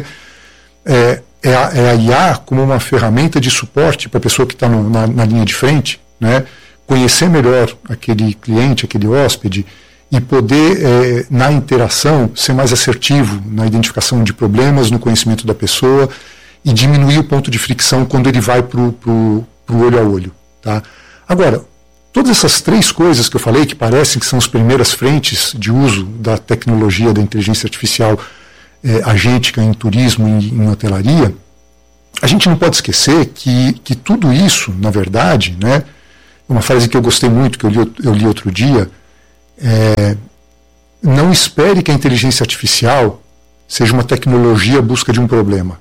É, é, a, é a I A como uma ferramenta de suporte para a pessoa que está na, na linha de frente, né? Conhecer melhor aquele cliente, aquele hóspede e poder, é, na interação, ser mais assertivo na identificação de problemas, no conhecimento da pessoa e diminuir o ponto de fricção quando ele vai para o olho a olho. Tá? Agora, todas essas três coisas que eu falei, que parecem que são as primeiras frentes de uso da tecnologia da inteligência artificial é, agêntica em turismo e em hotelaria, a gente não pode esquecer que, que tudo isso, na verdade, né, uma frase que eu gostei muito, que eu li, eu li outro dia, é, não espere que a inteligência artificial seja uma tecnologia à busca de um problema.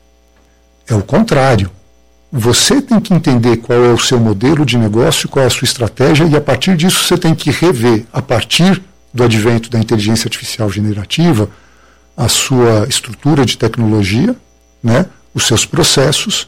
É o contrário. Você tem que entender qual é o seu modelo de negócio, qual é a sua estratégia, e a partir disso você tem que rever, a partir do advento da inteligência artificial generativa, a sua estrutura de tecnologia, né, os seus processos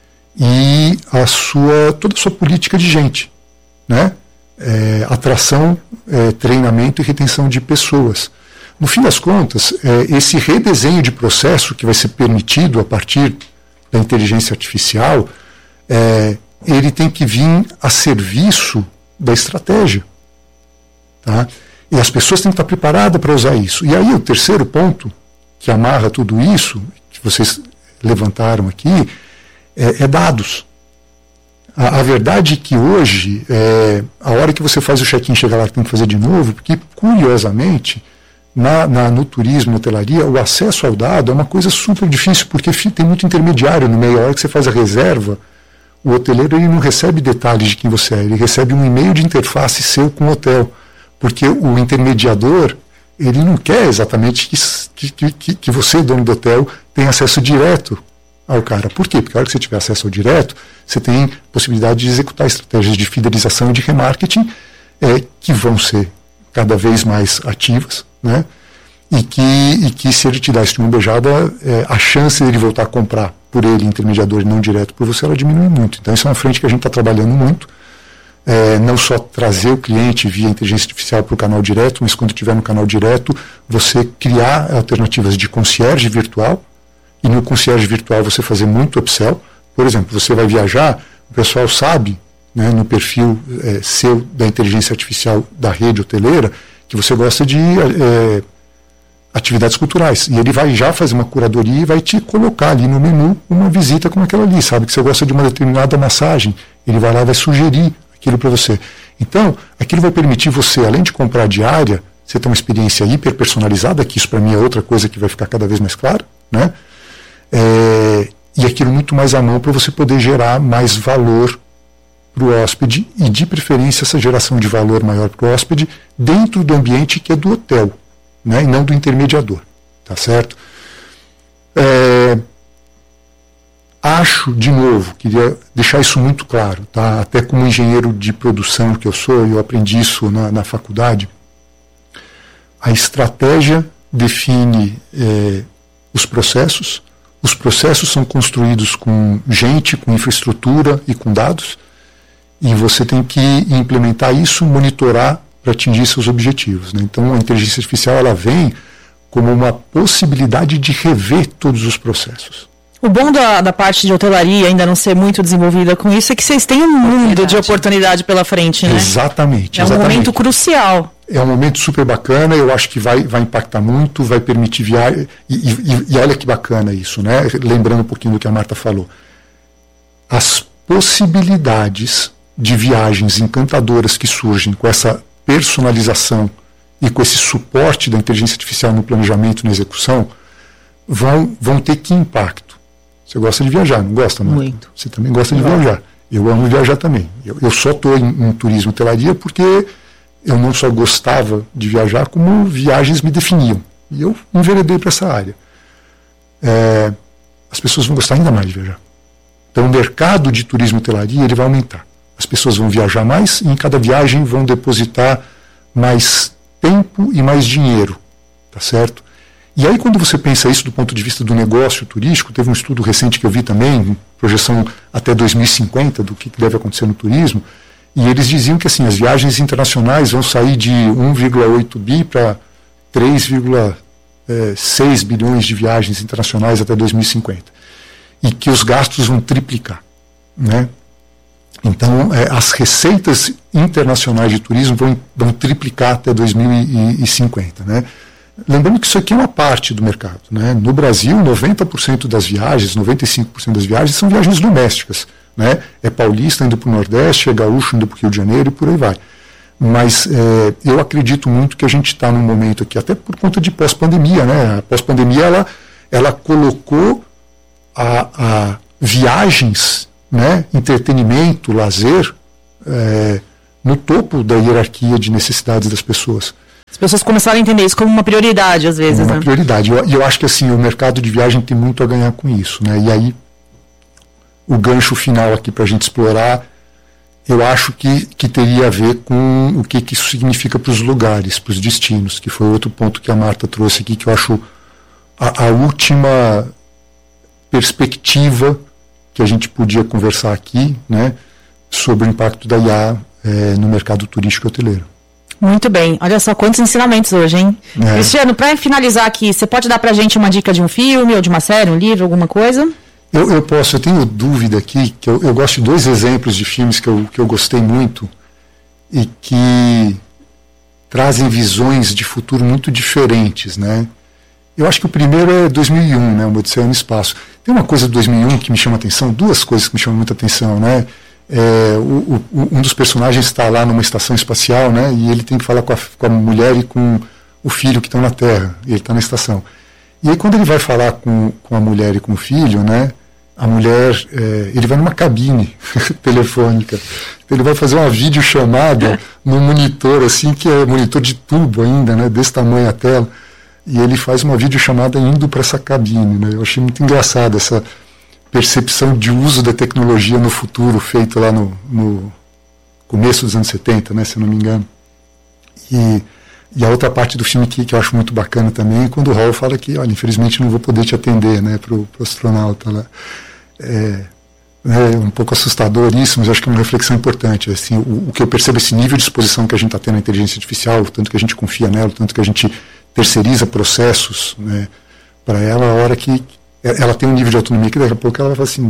e a sua, toda a sua política de gente, né, é, atração, é, treinamento e retenção de pessoas. No fim das contas, é, esse redesenho de processo que vai ser permitido a partir da inteligência artificial, é, ele tem que vir a serviço da estratégia. Tá? E as pessoas têm que estar preparadas para usar isso. E aí o terceiro ponto, que amarra tudo isso, que vocês levantaram aqui, é, é dados. A, a verdade é que hoje, é, a hora que você faz o check-in, chega lá que tem que fazer de novo, porque, curiosamente, Na, na, no turismo, na hotelaria, o acesso ao dado é uma coisa super difícil, porque tem muito intermediário no meio. A hora que você faz a reserva, o hoteleiro ele não recebe detalhes de quem você é, ele recebe um e-mail de interface seu com o hotel, porque o intermediador ele não quer exatamente que, que, que, que você, dono do hotel, tenha acesso direto ao cara. Por quê? Porque a hora que você tiver acesso ao direto, você tem possibilidade de executar estratégias de fidelização e de remarketing é, que vão ser cada vez mais ativas, né? E que, e que se ele te dá esse de uma beijada, é, a chance dele voltar a comprar por ele, intermediador, e não direto por você, ela diminui muito. Então isso é uma frente que a gente está trabalhando muito, é, não só trazer o cliente via inteligência artificial para o canal direto, mas quando estiver no canal direto, você criar alternativas de concierge virtual, e no concierge virtual você fazer muito upsell. Por exemplo, você vai viajar, o pessoal sabe, né, no perfil é, seu da inteligência artificial da rede hoteleira, que você gosta de é, atividades culturais. E ele vai já fazer uma curadoria e vai te colocar ali no menu uma visita como aquela ali. Sabe que você gosta de uma determinada massagem, ele vai lá e vai sugerir aquilo para você. Então, aquilo vai permitir você, além de comprar diária, você ter uma experiência hiper personalizada, que isso para mim é outra coisa que vai ficar cada vez mais claro, né? É, e aquilo muito mais à mão para você poder gerar mais valor para o hóspede, e de preferência essa geração de valor maior para o hóspede dentro do ambiente que é do hotel, né, e não do intermediador, tá certo? É, acho, de novo, queria deixar isso muito claro, tá? Até como engenheiro de produção que eu sou, eu aprendi isso na, na faculdade, a estratégia define é, os processos, os processos são construídos com gente, com infraestrutura e com dados, e você tem que implementar isso, monitorar para atingir seus objetivos, né? Então a inteligência artificial ela vem como uma possibilidade de rever todos os processos. O bom da, da parte de hotelaria ainda não ser muito desenvolvida com isso é que vocês têm um mundo é de oportunidade pela frente, né? Exatamente. É um exatamente. momento crucial. É um momento super bacana, eu acho que vai, vai impactar muito, vai permitir viagem, e, e, e olha que bacana isso, né? Lembrando um pouquinho do que a Marta falou. As possibilidades de viagens encantadoras que surgem com essa personalização e com esse suporte da inteligência artificial no planejamento e na execução vão, vão ter que impacto. Você gosta de viajar, não gosta, Marta? Muito. Você também gosta de não. viajar. Eu amo viajar também. Eu, eu só estou em, em turismo e hotelaria porque eu não só gostava de viajar, como viagens me definiam. E eu enveredei para essa área. É, as pessoas vão gostar ainda mais de viajar. Então o mercado de turismo e hotelaria ele vai aumentar. As pessoas vão viajar mais e em cada viagem vão depositar mais tempo e mais dinheiro, tá certo? E aí quando você pensa isso do ponto de vista do negócio turístico, teve um estudo recente que eu vi também, projeção até dois mil e cinquenta do que deve acontecer no turismo, e eles diziam que assim, as viagens internacionais vão sair de um vírgula oito bi para três vírgula seis bilhões de viagens internacionais até dois mil e cinquenta. E que os gastos vão triplicar, né? Então, é, as receitas internacionais de turismo vão, vão triplicar até dois mil e cinquenta, né? Lembrando que isso aqui é uma parte do mercado, né? No Brasil, noventa por cento das viagens, noventa e cinco por cento das viagens são viagens domésticas. né? É paulista indo para o Nordeste, é gaúcho indo para o Rio de Janeiro e por aí vai. Mas é, eu acredito muito que a gente está num momento aqui, até por conta de pós-pandemia, né? A pós-pandemia, ela, ela colocou a, a viagens, né? Entretenimento, lazer, é, no topo da hierarquia de necessidades das pessoas. As pessoas começaram a entender isso como uma prioridade, às vezes, uma né? prioridade. E eu, eu acho que assim, o mercado de viagem tem muito a ganhar com isso, né? E aí, o gancho final aqui para a gente explorar, eu acho que, que teria a ver com o que, que isso significa para os lugares, para os destinos, que foi outro ponto que a Marta trouxe aqui, que eu acho a, a última perspectiva que a gente podia conversar aqui, né, sobre o impacto da I A é, no mercado turístico e hoteleiro. Muito bem. Olha só quantos ensinamentos hoje, hein? É. Cristiano, para finalizar aqui, você pode dar para a gente uma dica de um filme, ou de uma série, um livro, alguma coisa? Eu, eu posso, eu tenho dúvida aqui, que eu, eu gosto de dois exemplos de filmes que eu, que eu gostei muito e que trazem visões de futuro muito diferentes, né? Eu acho que o primeiro é dois mil e um, né, Uma Odisseia no Espaço. Tem uma coisa de dois mil e um que me chama atenção, duas coisas que me chamam muita atenção, né? É, o, o, um dos personagens está lá numa estação espacial, né? E ele tem que falar com a, com a mulher e com o filho que estão na Terra, e ele está na estação. E aí quando ele vai falar com, com a mulher e com o filho, né? A mulher, é, ele vai numa cabine telefônica, ele vai fazer uma videochamada num monitor, assim, que é monitor de tubo ainda, né, desse tamanho a tela, e ele faz uma videochamada indo para essa cabine, né. Eu achei muito engraçado essa percepção de uso da tecnologia no futuro, feito lá no, no começo dos anos setenta, né, se eu não me engano. E, e a outra parte do filme que, que eu acho muito bacana também é quando o Hall fala que, olha, infelizmente não vou poder te atender, né, para o astronauta lá. É, é um pouco assustador isso, mas acho que é uma reflexão importante. Assim, o, o que eu percebo, esse nível de exposição que a gente está tendo à inteligência artificial, o tanto que a gente confia nela, o tanto que a gente terceiriza processos, né, para ela, a hora que ela tem um nível de autonomia que daqui a pouco ela vai falar assim,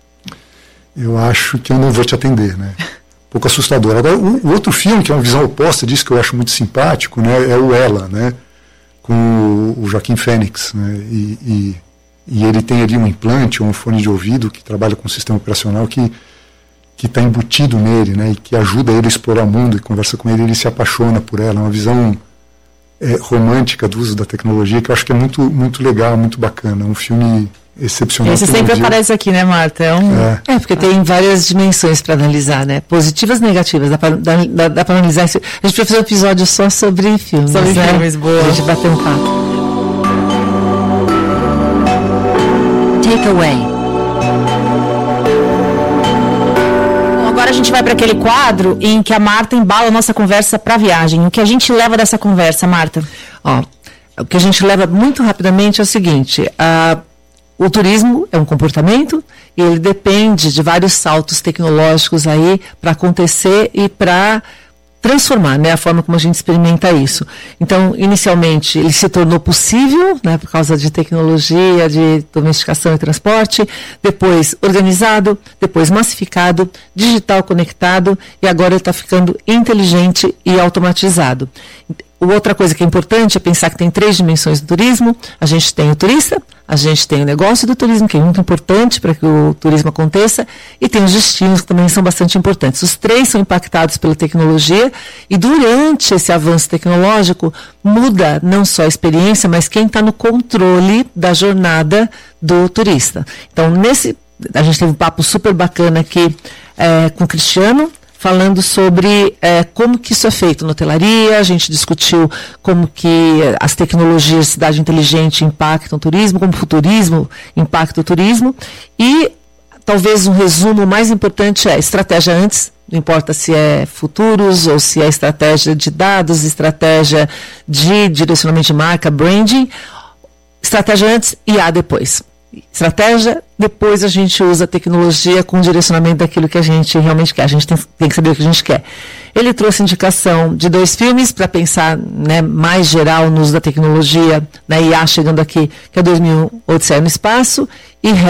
eu acho que eu não vou te atender, né. Um pouco assustador. Agora, o, o outro filme, que é uma visão oposta disso, que eu acho muito simpático, né, é o Ela, né, com o, o Joaquim Fênix, né, e, e, e ele tem ali um implante, um fone de ouvido que trabalha com um sistema operacional que que está embutido nele, né, e que ajuda ele a explorar o mundo, e conversa com ele, e ele se apaixona por ela. Uma visão é, romântica do uso da tecnologia que eu acho que é muito, muito legal, muito bacana. Um filme excepcional. Esse sempre aparece aqui, né, Marta? É, um... é. é porque tem várias dimensões para analisar, né? Positivas e negativas. Dá para dá, dá analisar isso. A gente vai fazer um episódio só sobre filmes. Sobre né? filmes, boa. A gente bater um papo. Takeaway. Bom, agora a gente vai para aquele quadro em que a Marta embala a nossa conversa para a viagem. O que a gente leva dessa conversa, Marta? Ó, o que a gente leva muito rapidamente é o seguinte: a O turismo é um comportamento e ele depende de vários saltos tecnológicos aí para acontecer e para transformar, né, a forma como a gente experimenta isso. Então, inicialmente, ele se tornou possível, né, por causa de tecnologia, de domesticação e transporte, depois organizado, depois massificado, digital conectado e agora ele está ficando inteligente e automatizado. Outra coisa que é importante é pensar que tem três dimensões do turismo. A gente tem o turista, a gente tem o negócio do turismo, que é muito importante para que o turismo aconteça, e tem os destinos, que também são bastante importantes. Os três são impactados pela tecnologia, e durante esse avanço tecnológico, muda não só a experiência, mas quem está no controle da jornada do turista. Então, nesse, a gente teve um papo super bacana aqui é, com o Cristiano, falando sobre é, como que isso é feito na hotelaria. A gente discutiu como que as tecnologias de cidade inteligente impactam o turismo, como o futurismo impacta o turismo, e talvez um resumo mais importante é estratégia antes, não importa se é futuros ou se é estratégia de dados, estratégia de direcionamento de marca, branding, estratégia antes e A depois. Estratégia, depois a gente usa a tecnologia com o direcionamento daquilo que a gente realmente quer. A gente tem, tem que saber o que a gente quer. Ele trouxe indicação de dois filmes para pensar, né, mais geral no uso da tecnologia, na I A chegando aqui, que é dois mil e um, Odisseia no Espaço, e Hair,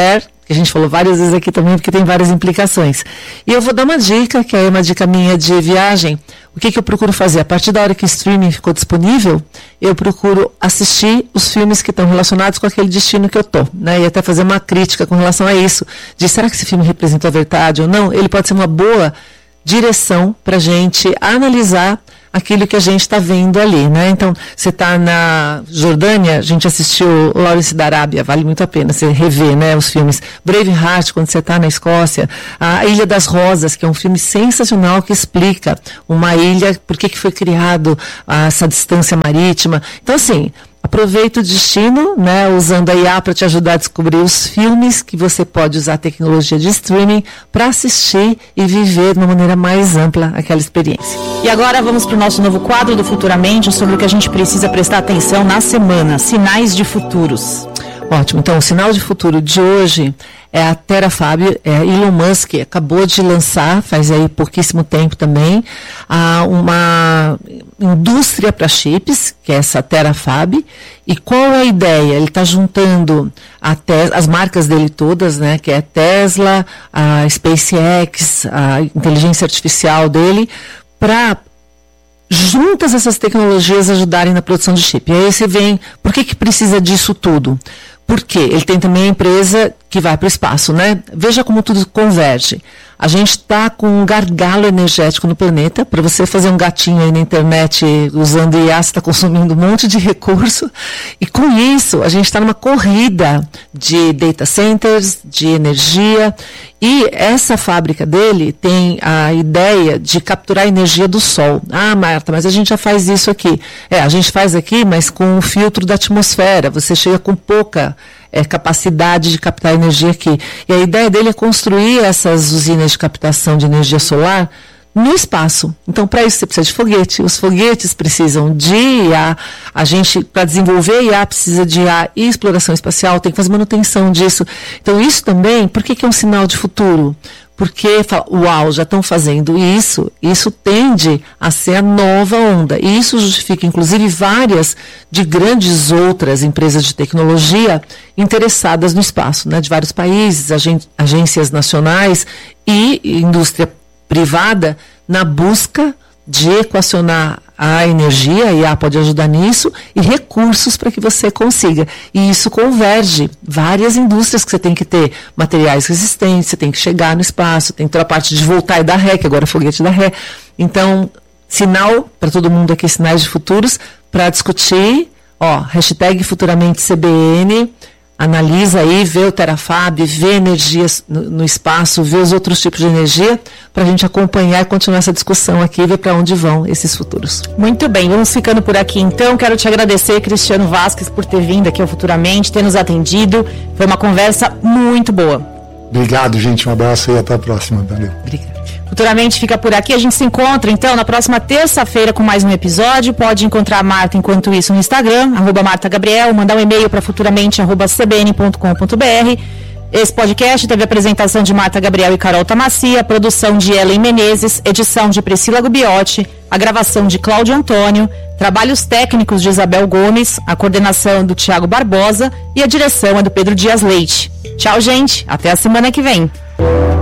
que a gente falou várias vezes aqui também, porque tem várias implicações. E eu vou dar uma dica, que é uma dica minha de viagem. O que, que eu procuro fazer? A partir da hora que o streaming ficou disponível, eu procuro assistir os filmes que estão relacionados com aquele destino que eu estou, né? E até fazer uma crítica com relação a isso, de será que esse filme representa a verdade ou não? Ele pode ser uma boa direção para a gente analisar aquilo que a gente está vendo ali, né? Então, você está na Jordânia, a gente assistiu Lawrence da Arábia, vale muito a pena você rever, né, os filmes. Braveheart, quando você está na Escócia. A Ilha das Rosas, que é um filme sensacional que explica uma ilha, por que que foi criado ah, essa distância marítima. Então, assim, aproveita o destino, né, usando a I A para te ajudar a descobrir os filmes que você pode usar a tecnologia de streaming para assistir e viver de uma maneira mais ampla aquela experiência. E agora vamos para o nosso novo quadro do Futuramente, sobre o que a gente precisa prestar atenção na semana, sinais de futuros. Ótimo, então o sinal de futuro de hoje é a Terafab, é, Elon Musk acabou de lançar, faz aí pouquíssimo tempo também, a, uma indústria para chips, que é essa Terafab. E qual é a ideia? Ele está juntando a te- as marcas dele todas, né, que é a Tesla, a SpaceX, a inteligência artificial dele, para juntas essas tecnologias ajudarem na produção de chip. E aí você vem, por que que precisa disso tudo? Porque ele tem também a empresa que vai para o espaço, né? Veja como tudo converge. A gente está com um gargalo energético no planeta. Para você fazer um gatinho aí na internet usando I A, você está consumindo um monte de recurso. E com isso, a gente está numa corrida de data centers, de energia. E essa fábrica dele tem a ideia de capturar a energia do sol. Ah, Marta, mas a gente já faz isso aqui. É, a gente faz aqui, mas com o filtro da atmosfera. Você chega com pouca É, capacidade de captar energia aqui. E a ideia dele é construir essas usinas de captação de energia solar no espaço. Então, para isso, você precisa de foguete. Os foguetes precisam de I A. A gente, para desenvolver I A, precisa de I A e exploração espacial, tem que fazer manutenção disso. Então, isso também, por que que é um sinal de futuro? Porque, uau, já estão fazendo isso, isso tende a ser a nova onda. E isso justifica, inclusive, várias de grandes outras empresas de tecnologia interessadas no espaço, né, de vários países, agen- agências nacionais e indústria privada na busca de equacionar a energia, a I A pode ajudar nisso, e recursos para que você consiga. E isso converge várias indústrias que você tem que ter, materiais resistentes, você tem que chegar no espaço, tem toda a parte de voltar e dar ré, que agora é foguete da ré. Então, sinal para todo mundo aqui, sinais de futuros, para discutir, ó, hashtag futuramente C B N, analisa aí, vê o Terafab, vê energias no, no espaço, vê os outros tipos de energia, para a gente acompanhar e continuar essa discussão aqui e ver para onde vão esses futuros. Muito bem, vamos ficando por aqui então. Quero te agradecer, Cristiano Vasques, por ter vindo aqui ao Futuramente, ter nos atendido. Foi uma conversa muito boa. Obrigado, gente. Um abraço e até a próxima. Valeu. Obrigada. Futuramente fica por aqui. A gente se encontra, então, na próxima terça-feira com mais um episódio. Pode encontrar a Marta, enquanto isso, no Instagram, arroba Marta Gabriel, mandar um e-mail para futuramente, arroba c b n ponto com ponto b r. Esse podcast teve a apresentação de Marta Gabriel e Carol Tamassia, produção de Ellen Menezes, edição de Priscila Gubiotti, a gravação de Cláudio Antônio, trabalhos técnicos de Isabel Gomes, a coordenação do Tiago Barbosa e a direção é do Pedro Dias Leite. Tchau, gente. Até a semana que vem.